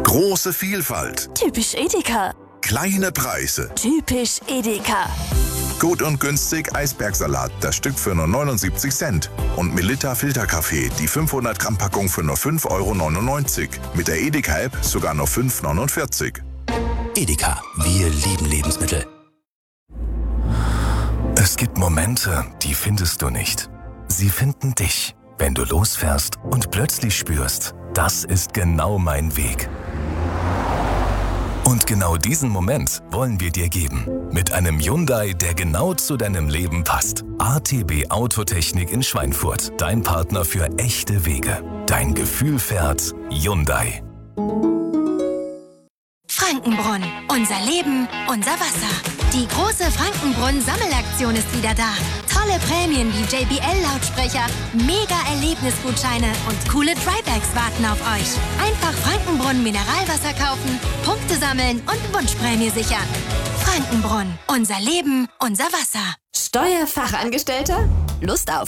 Große Vielfalt. Typisch Edeka. Kleine Preise. Typisch Edeka. Gut und günstig Eisbergsalat, das Stück für nur 79 Cent. Und Melitta Filterkaffee, die 500 Gramm Packung für nur 5,99 €. Mit der Edeka-App sogar nur 5,49 €. Edeka, wir lieben Lebensmittel. Es gibt Momente, die findest du nicht. Sie finden dich, wenn du losfährst und plötzlich spürst, das ist genau mein Weg. Und genau diesen Moment wollen wir dir geben. Mit einem Hyundai, der genau zu deinem Leben passt. ATB Autotechnik in Schweinfurt. Dein Partner für echte Wege. Dein Gefühl fährt Hyundai. Frankenbrunn. Unser Leben, unser Wasser. Die große Frankenbrunn-Sammelaktion ist wieder da. Tolle Prämien wie JBL-Lautsprecher, Mega-Erlebnisgutscheine und coole Drybags warten auf euch. Einfach Frankenbrunn Mineralwasser kaufen, Punkte sammeln und Wunschprämie sichern. Frankenbrunn. Unser Leben, unser Wasser. Steuerfachangestellter? Lust auf